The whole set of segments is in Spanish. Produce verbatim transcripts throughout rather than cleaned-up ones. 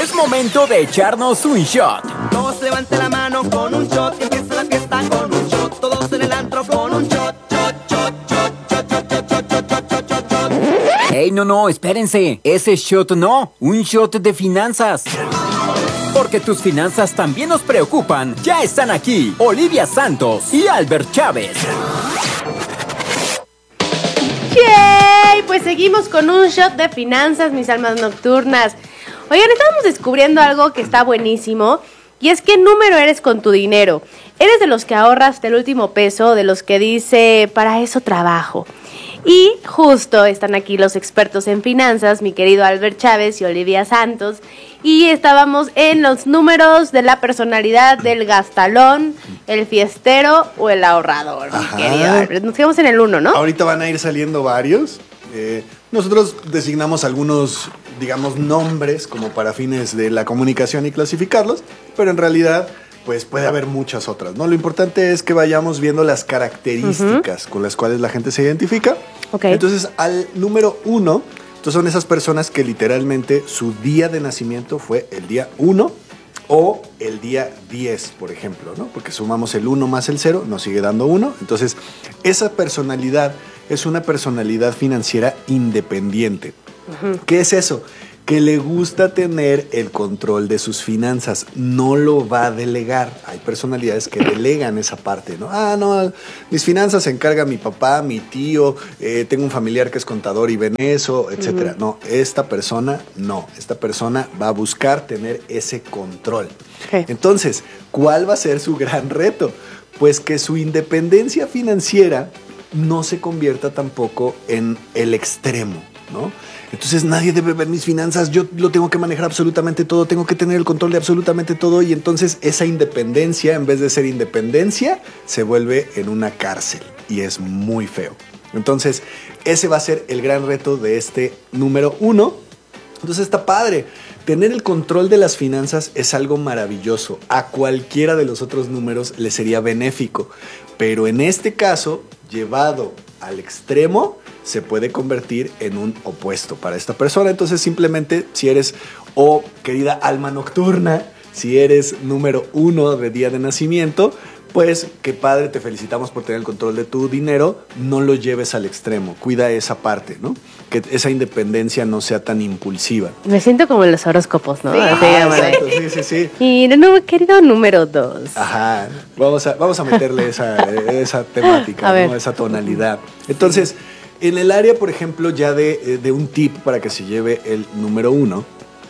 Es momento de echarnos un shot. Todos levanten la mano con un shot y empieza la fiesta con un shot. Todos en el antro con un shot, shot, shot, shot, shot, shot, shot, shot, shot, shot, shot, shot. Ey, no, no, espérense. Ese shot no, un shot de finanzas. Porque tus finanzas también nos preocupan. Ya están aquí Olivia Santos y Albert Chávez. ¡Yay! Pues seguimos con un shot de finanzas, mis almas nocturnas. Oigan, estamos descubriendo algo que está buenísimo. Y es qué número eres con tu dinero. ¿Eres de los que ahorras hasta el último peso? ¿De los que dice, para eso trabajo? Y justo están aquí los expertos en finanzas, mi querido Albert Chávez y Olivia Santos. Y estábamos en los números de la personalidad del gastalón, el fiestero o el ahorrador, Ajá. mi querido Albert. Nos quedamos en el uno, ¿no? Ahorita van a ir saliendo varios. Eh, nosotros designamos algunos, digamos, nombres como para fines de la comunicación y clasificarlos, pero en realidad pues puede haber muchas otras, ¿no? Lo importante es que vayamos viendo las características uh-huh. con las cuales la gente se identifica. Okay. Entonces, al número uno, entonces son esas personas que literalmente su día de nacimiento fue el día uno o el día diez, por ejemplo, ¿no? Porque sumamos el uno más el cero, nos sigue dando uno. Entonces, esa personalidad es una personalidad financiera independiente. Uh-huh. ¿Qué es eso? Que le gusta tener el control de sus finanzas, no lo va a delegar. Hay personalidades que delegan esa parte, ¿no? Ah, no, mis finanzas se encarga mi papá, mi tío, eh, tengo un familiar que es contador y ven eso, etcétera. Uh-huh. No, esta persona no, esta persona va a buscar tener ese control. Okay. Entonces, ¿cuál va a ser su gran reto? Pues que su independencia financiera no se convierta tampoco en el extremo, ¿no? Entonces nadie debe ver mis finanzas, yo lo tengo que manejar absolutamente todo, tengo que tener el control de absolutamente todo y entonces esa independencia, en vez de ser independencia, se vuelve en una cárcel y es muy feo. Entonces ese va a ser el gran reto de este número uno. Entonces está padre. Tener el control de las finanzas es algo maravilloso. A cualquiera de los otros números le sería benéfico, pero en este caso, llevado al extremo, se puede convertir en un opuesto para esta persona. Entonces simplemente si eres, oh querida alma nocturna, si eres número uno de día de nacimiento, pues qué padre, te felicitamos por tener el control de tu dinero, no lo lleves al extremo, cuida esa parte, ¿no? Que esa independencia no sea tan impulsiva. Me siento como en los horóscopos, ¿no? Sí, Así, ah, exacto, sí, sí, sí. Y no, querido número dos. Ajá, vamos a, vamos a meterle esa, esa temática, ¿no? Esa tonalidad. Entonces, en el área, por ejemplo, ya de, de un tip para que se lleve el número uno,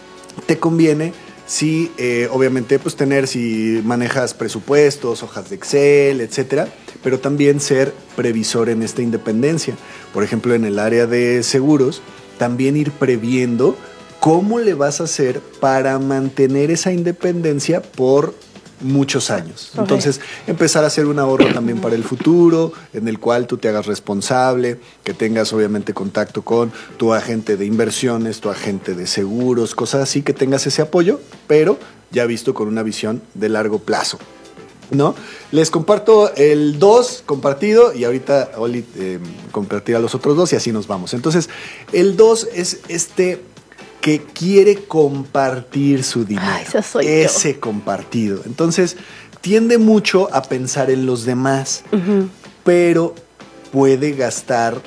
te conviene, sí, eh, obviamente, pues tener, si manejas presupuestos, hojas de Excel, etcétera, pero también ser previsor en esta independencia. Por ejemplo, en el área de seguros, también ir previendo cómo le vas a hacer para mantener esa independencia por muchos años. Okay. Entonces, empezar a hacer un ahorro también para el futuro, en el cual tú te hagas responsable, que tengas obviamente contacto con tu agente de inversiones, tu agente de seguros, cosas así, que tengas ese apoyo, pero ya visto con una visión de largo plazo, ¿no? Les comparto el dos compartido y ahorita Oli eh, compartirá los otros dos y así nos vamos. Entonces, el dos es este que quiere compartir su dinero. Ay, eso soy ese yo. Compartido. Entonces, tiende mucho a pensar en los demás, uh-huh. pero puede gastar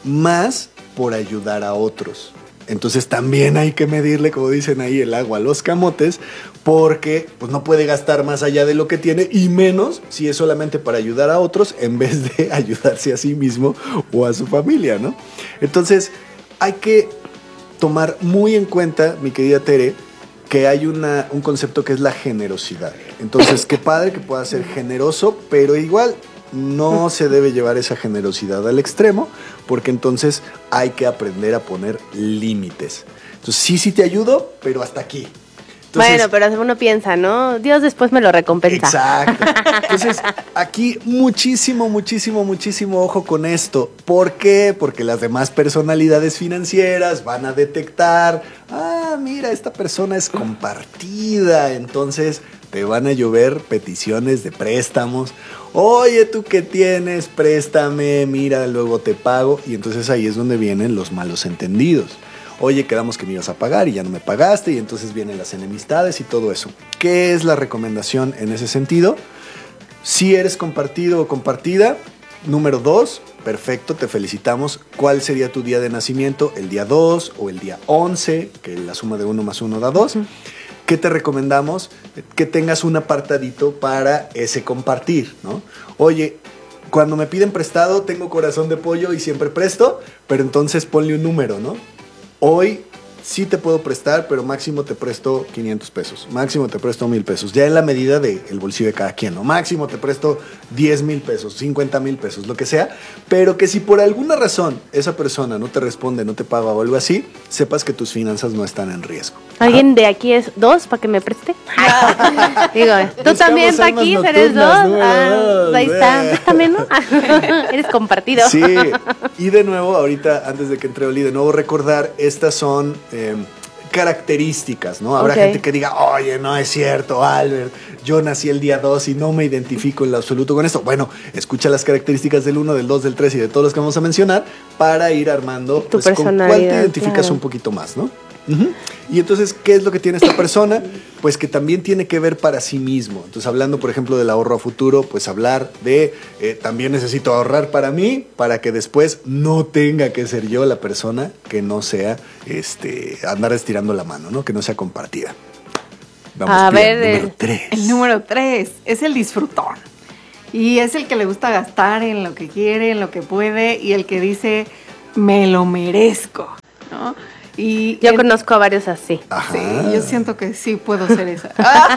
más por ayudar a otros. Entonces, también hay que medirle, como dicen ahí, el agua a los camotes, porque pues, no puede gastar más allá de lo que tiene y menos si es solamente para ayudar a otros en vez de ayudarse a sí mismo o a su familia, ¿no? Entonces, hay que tomar muy en cuenta, mi querida Tere, que hay una, un concepto que es la generosidad. Entonces, qué padre que pueda ser generoso, pero igual no se debe llevar esa generosidad al extremo, porque entonces hay que aprender a poner límites. Entonces, sí, sí te ayudo, pero hasta aquí. Entonces, bueno, pero uno piensa, ¿no? Dios después me lo recompensa. Exacto. Entonces, aquí muchísimo, muchísimo, muchísimo ojo con esto. ¿Por qué? Porque las demás personalidades financieras van a detectar, ah, mira, esta persona es compartida, entonces te van a llover peticiones de préstamos. Oye, ¿tú qué tienes? Préstame, mira, luego te pago. Y entonces ahí es donde vienen los malos entendidos. oye, quedamos que me ibas a pagar y ya no me pagaste, y entonces vienen las enemistades y todo eso. ¿Qué es la recomendación en ese sentido? Si eres compartido o compartida, número dos, perfecto, te felicitamos. ¿Cuál sería tu día de nacimiento? ¿El día dos o el día once? Que la suma de uno más uno da dos. Uh-huh. ¿Qué te recomendamos? Que tengas un apartadito para ese compartir, ¿no? Oye, cuando me piden prestado, tengo corazón de pollo y siempre presto, pero entonces ponle un número, ¿no? Hoy sí te puedo prestar, pero máximo te presto quinientos pesos, máximo te presto mil pesos, ya en la medida del bolsillo de cada quien, ¿no? Máximo te presto diez mil pesos, cincuenta mil pesos, lo que sea, pero que si por alguna razón esa persona no te responde, no te paga o algo así, sepas que tus finanzas no están en riesgo. ¿Alguien Ajá. de aquí es dos para que me preste? Digo, tú Buscamos también, Paquis, eres dos. Ah, dos. Ahí está, tú también, ¿no? Eres compartido. Sí, y de nuevo, ahorita, antes de que entre Oli, de nuevo recordar, estas son eh, características, ¿no? Habrá okay. gente que diga, oye, no es cierto, Albert, yo nací el día dos y no me identifico en lo absoluto con esto. Bueno, escucha las características del uno, del dos, del tres y de todos los que vamos a mencionar para ir armando tu pues, con cuál te identificas claro. un poquito más, ¿no? Uh-huh. Y entonces, ¿qué es lo que tiene esta persona? Pues que también tiene que ver para sí mismo. Entonces, hablando, por ejemplo, del ahorro a futuro, pues hablar de eh, también necesito ahorrar para mí, para que después no tenga que ser yo la persona que no sea este andar estirando la mano, ¿no? Que no sea compartida. Vamos a ver, el número tres. El número tres es el disfrutón. Y es el que le gusta gastar en lo que quiere, en lo que puede, y el que dice, me lo merezco, ¿no? Y yo el, conozco a varios así. Ajá. Sí, yo siento que sí puedo ser esa.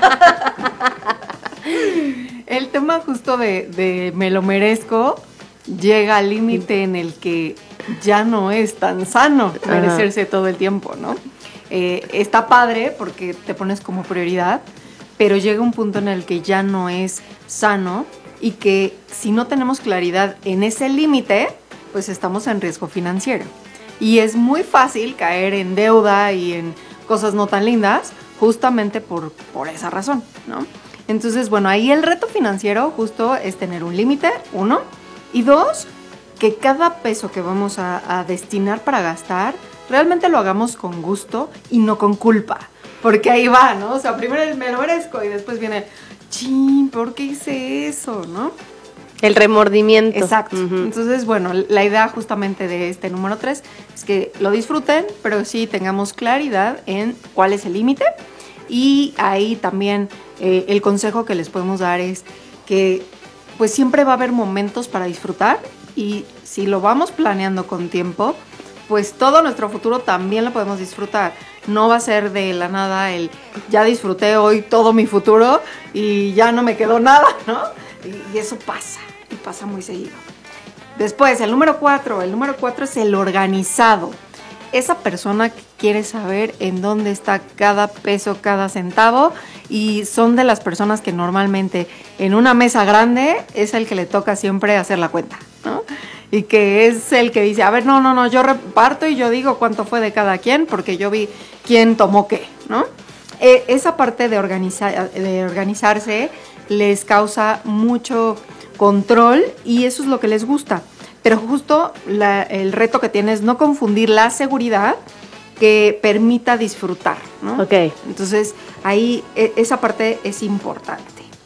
El tema justo de, de me lo merezco llega al límite en el que ya no es tan sano merecerse Ajá. todo el tiempo, ¿no? Eh, está padre porque te pones como prioridad, pero llega un punto en el que ya no es sano y que si no tenemos claridad en ese límite, pues estamos en riesgo financiero. Y es muy fácil caer en deuda y en cosas no tan lindas justamente por, por esa razón, ¿no? Entonces, bueno, ahí el reto financiero justo es tener un límite, uno. Y dos, que cada peso que vamos a, a destinar para gastar, realmente lo hagamos con gusto y no con culpa. Porque ahí va, ¿no? O sea, primero me lo merezco y después viene, chin, ¿por qué hice eso, no? El remordimiento. Exacto. Uh-huh. Entonces, bueno, la idea justamente de este número tres es que lo disfruten, pero sí tengamos claridad en cuál es el límite. Y ahí también eh, el consejo que les podemos dar es que pues siempre va a haber momentos para disfrutar y si lo vamos planeando con tiempo, pues todo nuestro futuro también lo podemos disfrutar. No va a ser de la nada el ya disfruté hoy todo mi futuro y ya no me quedó nada, ¿no? Y, y eso pasa. Y pasa muy seguido. Después, el número cuatro. El número cuatro es el organizado. Esa persona que quiere saber en dónde está cada peso, cada centavo. Y son de las personas que normalmente en una mesa grande es el que le toca siempre hacer la cuenta, ¿no? Y que es el que dice, a ver, no, no, no, yo reparto y yo digo cuánto fue de cada quien porque yo vi quién tomó qué, ¿no? Eh, esa parte de, organiza- de organizarse les causa mucho control y eso es lo que les gusta. Pero justo la, el reto que tiene es no confundir la seguridad que permita disfrutar, ¿no? Ok. Entonces, ahí e, esa parte es importante.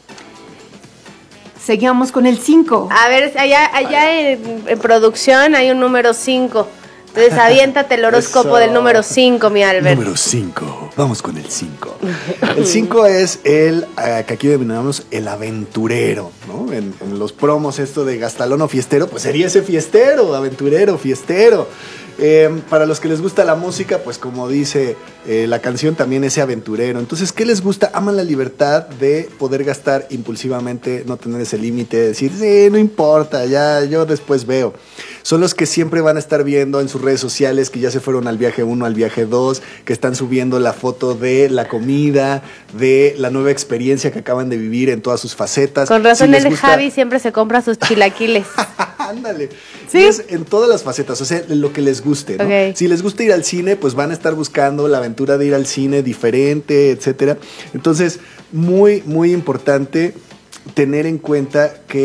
Seguimos con el cinco. A ver, allá, allá en, en producción hay un número cinco. Entonces, aviéntate el horóscopo Eso. del número cinco, mi Albert. Número cinco. Vamos con el cinco. El cinco es el uh, que aquí denominamos el aventurero, ¿no? En, en los promos esto de gastalón o fiestero, pues sería ese fiestero, aventurero, fiestero. Eh, para los que les gusta la música, pues como dice eh, la canción, también ese aventurero. Entonces, ¿qué les gusta? Aman la libertad de poder gastar impulsivamente, no tener ese límite, decir, sí, no importa, ya yo después veo. Son los que siempre van a estar viendo en sus redes sociales que ya se fueron al viaje uno, al viaje dos, que están subiendo la foto de la comida, de la nueva experiencia que acaban de vivir en todas sus facetas. Con razón si el gusta... Javi siempre se compra sus chilaquiles. Ándale. ¿Sí? Es en todas las facetas, o sea, lo que les guste, ¿no? Okay. Si les gusta ir al cine, pues van a estar buscando la aventura de ir al cine diferente, etcétera. Entonces, muy, muy importante tener en cuenta que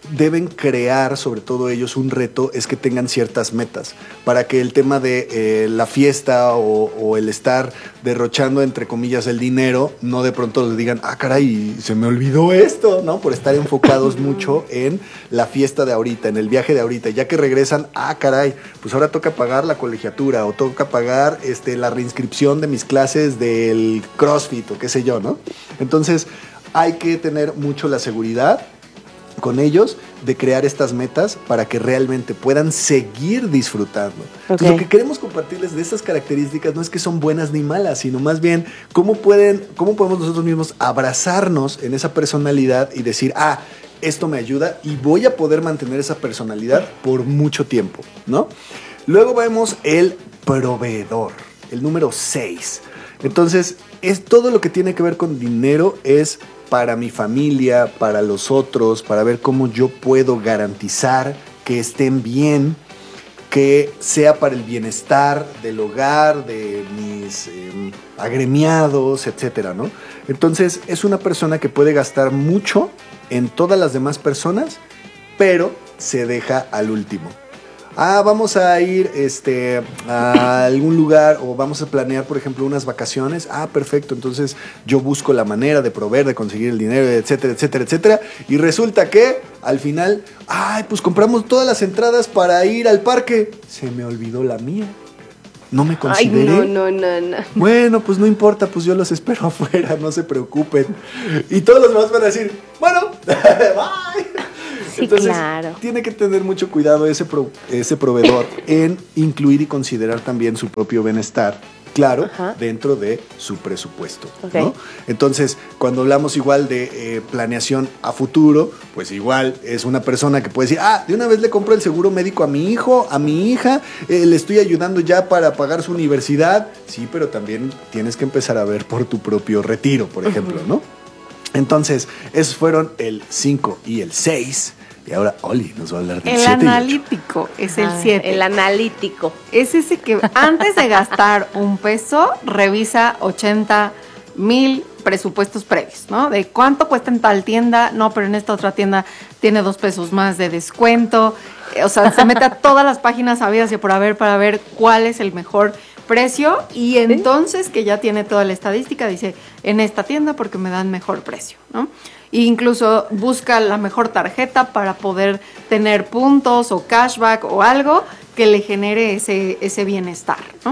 deben crear, sobre todo ellos, un reto es que tengan ciertas metas para que el tema de eh, la fiesta o, o el estar derrochando, entre comillas, el dinero, no de pronto les digan, ah, caray, se me olvidó esto, ¿no? Por estar enfocados mucho en la fiesta de ahorita, en el viaje de ahorita. Ya que regresan, ah, caray, pues ahora toca pagar la colegiatura o toca pagar este, la reinscripción de mis clases del CrossFit o qué sé yo, ¿no? Entonces, hay que tener mucho la seguridad con ellos de crear estas metas para que realmente puedan seguir disfrutando. Okay. Entonces, lo que queremos compartirles de estas características no es que son buenas ni malas, sino más bien cómo pueden, cómo podemos nosotros mismos abrazarnos en esa personalidad y decir, ah, esto me ayuda y voy a poder mantener esa personalidad por mucho tiempo, ¿no? Luego vemos el proveedor, el número seis. Entonces, es todo lo que tiene que ver con dinero es para mi familia, para los otros, para ver cómo yo puedo garantizar que estén bien, que sea para el bienestar del hogar, de mis eh, agremiados, etcétera, ¿no? Entonces, es una persona que puede gastar mucho en todas las demás personas, pero se deja al último. Ah, vamos a ir este, a algún lugar o vamos a planear, por ejemplo, unas vacaciones. Ah, perfecto. Entonces yo busco la manera de proveer, de conseguir el dinero, etcétera, etcétera, etcétera. Y resulta que al final, ay, pues compramos todas las entradas para ir al parque. Se me olvidó la mía. No me consideré. Ay, no, no, no, no. Bueno, pues no importa, pues yo los espero afuera, no se preocupen. Y todos los demás van a decir, bueno, bye. Sí, entonces, claro. Tiene que tener mucho cuidado ese, pro, ese proveedor en incluir y considerar también su propio bienestar, claro, Ajá. dentro de su presupuesto, okay. ¿no? Entonces, cuando hablamos igual de eh, planeación a futuro, pues igual es una persona que puede decir, ah, de una vez le compro el seguro médico a mi hijo, a mi hija, eh, le estoy ayudando ya para pagar su universidad. Sí, pero también tienes que empezar a ver por tu propio retiro, por ejemplo, uh-huh. ¿no? Entonces, esos fueron el cinco y el seis. Y ahora Oli nos va a hablar del El siete analítico es el siete. El analítico. Es ese que antes de gastar un peso, revisa ochenta mil presupuestos previos, ¿no? De cuánto cuesta en tal tienda, no, pero en esta otra tienda tiene dos pesos más de descuento. O sea, se mete a todas las páginas habidas y por haber para ver cuál es el mejor precio y entonces que ya tiene toda la estadística, dice, en esta tienda porque me dan mejor precio, ¿no? E incluso busca la mejor tarjeta para poder tener puntos o cashback o algo que le genere ese, ese bienestar, ¿no?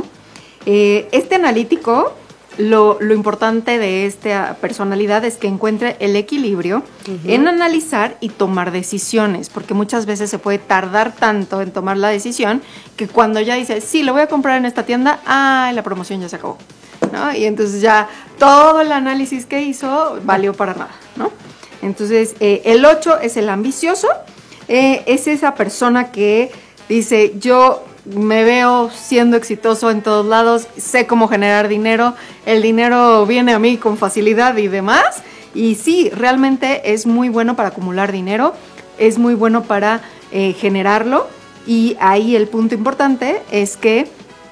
Eh, este analítico, lo, lo importante de esta personalidad es que encuentre el equilibrio uh-huh. en analizar y tomar decisiones, porque muchas veces se puede tardar tanto en tomar la decisión que cuando ya dice, sí, lo voy a comprar en esta tienda, ah, la promoción ya se acabó, ¿no? Y entonces ya todo el análisis que hizo valió para nada, ¿no? Entonces, eh, el ocho es el ambicioso, eh, es esa persona que dice, yo me veo siendo exitoso en todos lados, sé cómo generar dinero, el dinero viene a mí con facilidad y demás, y sí, realmente es muy bueno para acumular dinero, es muy bueno para eh, generarlo, y ahí el punto importante es que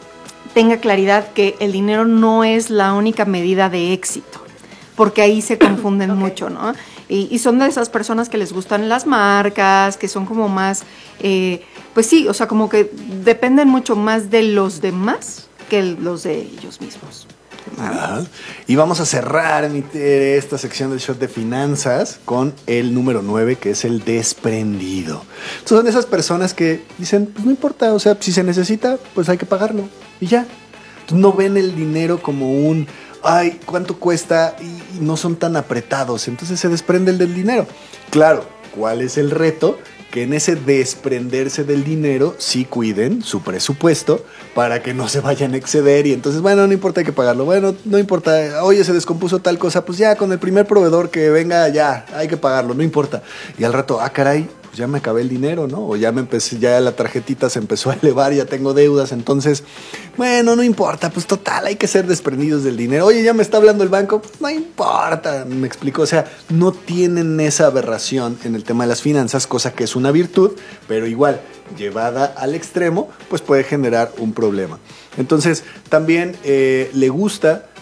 tenga claridad que el dinero no es la única medida de éxito, porque ahí se confunden okay. mucho, ¿no? Y, y son de esas personas que les gustan las marcas, que son como más, eh, pues sí, o sea, como que dependen mucho más de los demás que los de ellos mismos. Ajá. Y vamos a cerrar esta sección del shot de finanzas con el número nueve, que es el desprendido. Entonces, son esas personas que dicen, pues no importa, o sea, si se necesita, pues hay que pagarlo y ya. Entonces, no ven el dinero como un, ay, ¿cuánto cuesta? Y, y no son tan apretados, entonces se desprende el del dinero. Claro, ¿cuál es el reto? Que en ese desprenderse del dinero sí cuiden su presupuesto para que no se vayan a exceder y entonces, bueno, no importa, hay que pagarlo, bueno, no importa, oye, se descompuso tal cosa, pues ya con el primer proveedor que venga, ya, hay que pagarlo, no importa. Y al rato, ah, caray, pues ya me acabé el dinero, ¿no? O ya me empecé, ya la tarjetita se empezó a elevar, ya tengo deudas, entonces, bueno, no importa, pues total, hay que ser desprendidos del dinero. Oye, ya me está hablando el banco, pues no importa, me explico, o sea, no tienen esa aberración en el tema de las finanzas, cosa que es una virtud, pero igual, llevada al extremo, pues puede generar un problema. Entonces, también eh, le gusta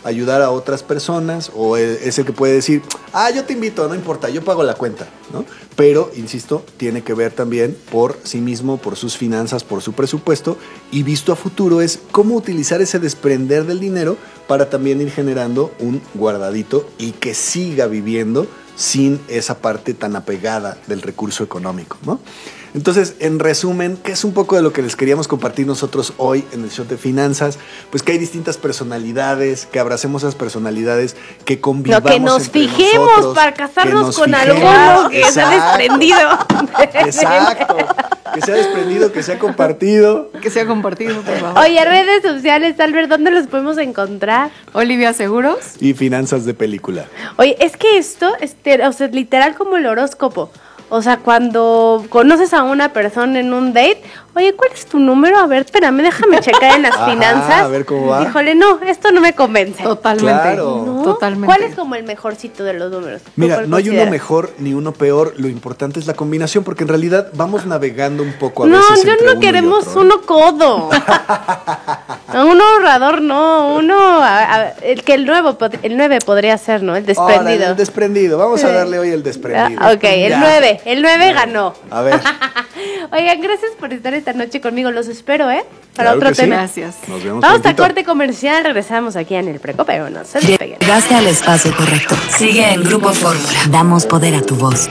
ayudar a otras personas, o es el que puede decir, ah, yo te invito, no importa, yo pago la cuenta, ¿no? Pero, insisto, tiene que ver también por sí mismo, por sus finanzas, por su presupuesto, y visto a futuro es cómo utilizar ese desprender del dinero para también ir generando un guardadito y que siga viviendo sin esa parte tan apegada del recurso económico, ¿no? Entonces, en resumen, ¿qué es un poco de lo que les queríamos compartir nosotros hoy en el Shot de Finanzas? Pues que hay distintas personalidades, que abracemos esas personalidades, que convivamos Lo que nos entre fijemos nosotros, para casarnos con fijemos. alguno que se ha Exacto. desprendido. Exacto. Que sea desprendido, que sea compartido. Que sea compartido, por favor. Oye, redes sociales, Albert, ¿dónde los podemos encontrar? Olivia Seguros. Y finanzas de película. Oye, es que esto, este, o sea, es literal como el horóscopo. O sea, cuando conoces a una persona en un date, oye, ¿cuál es tu número? A ver, espérame, déjame checar en las Ajá, finanzas. a ver cómo va. Híjole, no, esto no me convence. Totalmente. Claro. ¿No? Totalmente. ¿Cuál es como el mejorcito de los números? ¿Tú Mira, cuál no hay uno consideras? mejor ni uno peor, lo importante es la combinación, porque en realidad vamos navegando un poco a No, veces yo entre no uno y queremos otro, ¿no? uno codo. No, un ahorrador, no. Uno, a- a- el que el nuevo, pod- el nueve podría ser, ¿no? El desprendido. Ahora, el desprendido. Vamos a darle hoy el desprendido. Ah, ok, el Ya. nueve. El nueve ganó. A ver. Oigan, gracias por estar esta noche conmigo. Los espero, ¿eh? Para Claro otro que sí. tema. Gracias. Nos vemos Vamos a prontito. corte comercial. Regresamos aquí en el Precopeo. No se despeguen. Llegaste al espacio correcto. Sigue en Grupo Fórmula. Damos poder a tu voz.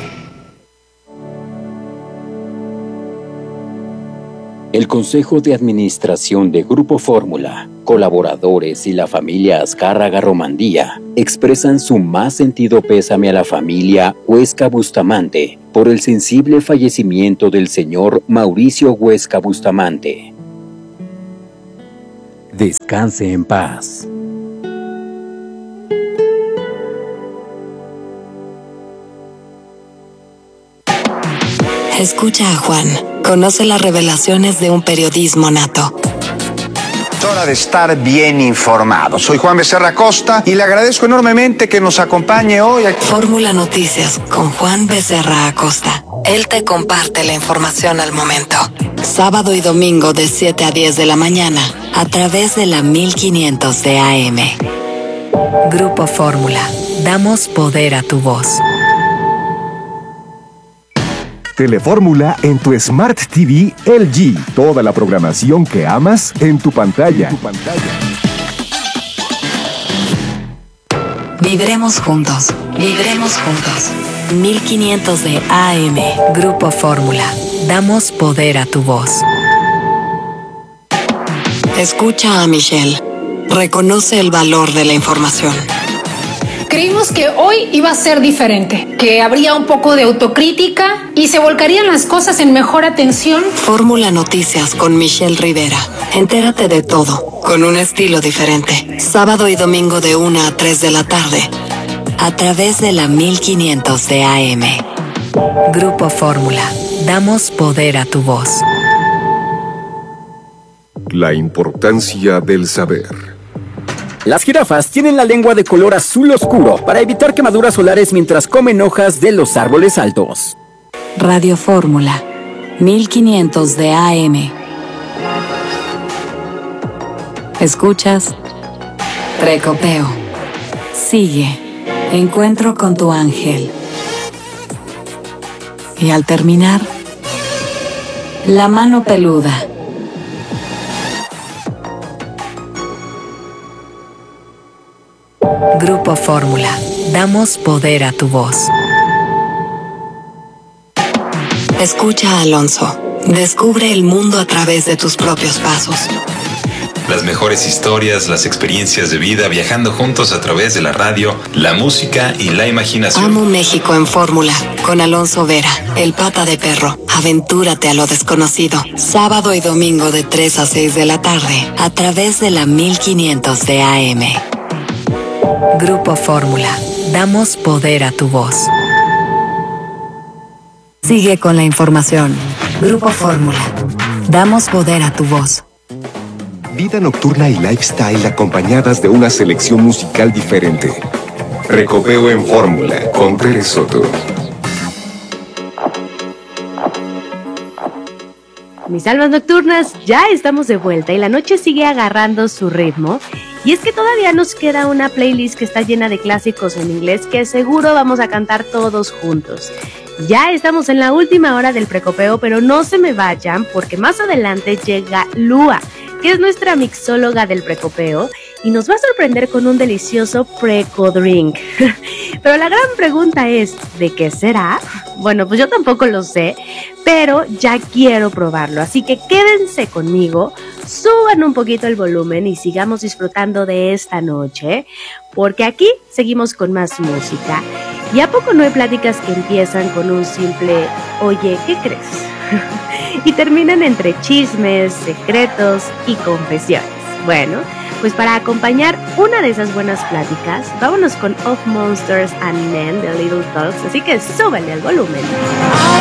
El Consejo de Administración de Grupo Fórmula, colaboradores y la familia Azcárraga Romandía expresan su más sentido pésame a la familia Huesca Bustamante por el sensible fallecimiento del señor Mauricio Huesca Bustamante. Descanse en paz. Escucha a Juan. Conoce las revelaciones de un periodismo nato. Es hora de estar bien informado. Soy Juan Becerra Costa y le agradezco enormemente que nos acompañe hoy aquí. Fórmula Noticias con Juan Becerra Acosta. Él te comparte la información al momento. Sábado y domingo de siete a diez de la mañana a través de la mil quinientos de A M. Grupo Fórmula. Damos poder a tu voz. Telefórmula en tu Smart T V L G. Toda la programación que amas en tu pantalla. En tu pantalla. Vibremos juntos. Vibremos juntos. mil quinientos de A M. Grupo Fórmula. Damos poder a tu voz. Escucha a Michelle. Reconoce el valor de la información. Creímos que hoy iba a ser diferente, que habría un poco de autocrítica y se volcarían las cosas en mejor atención. Fórmula Noticias con Michelle Rivera. Entérate de todo, con un estilo diferente. Sábado y domingo de una a tres de la tarde, a través de la mil quinientos de A M. Grupo Fórmula. Damos poder a tu voz. La importancia del saber. Las jirafas tienen la lengua de color azul oscuro para evitar quemaduras solares mientras comen hojas de los árboles altos. Radio Fórmula. mil quinientos de A M. Escuchas Precopeo. Sigue. Encuentro con tu ángel. Y al terminar, la mano peluda. Grupo Fórmula. Damos poder a tu voz. Escucha a Alonso. Descubre el mundo a través de tus propios pasos. Las mejores historias, las experiencias de vida, viajando juntos a través de la radio, la música y la imaginación. Amo México en Fórmula, con Alonso Vera, el pata de perro. Aventúrate a lo desconocido. Sábado y domingo de tres a seis de la tarde, a través de la mil quinientos de A M. Grupo Fórmula. Damos poder a tu voz. Sigue con la información. Grupo Fórmula. Damos poder a tu voz. Vida nocturna y lifestyle acompañadas de una selección musical diferente. Recopeo en Fórmula con Tere Soto. Mis almas nocturnas, ya estamos de vuelta y la noche sigue agarrando su ritmo. Y es que todavía nos queda una playlist que está llena de clásicos en inglés que seguro vamos a cantar todos juntos. Ya estamos en la última hora del precopeo, pero no se me vayan porque más adelante llega Lua, que es nuestra mixóloga del precopeo y nos va a sorprender con un delicioso preco-drink. Pero la gran pregunta es, ¿de qué será? Bueno, pues yo tampoco lo sé, pero ya quiero probarlo, así que quédense conmigo, suban un poquito el volumen y sigamos disfrutando de esta noche, porque aquí seguimos con más música. ¿Y a poco no hay pláticas que empiezan con un simple, oye, ¿qué crees? Y terminan entre chismes, secretos y confesiones? Bueno, pues para acompañar una de esas buenas pláticas, vámonos con Of Monsters and Men de Little Talks, así que súbele al volumen.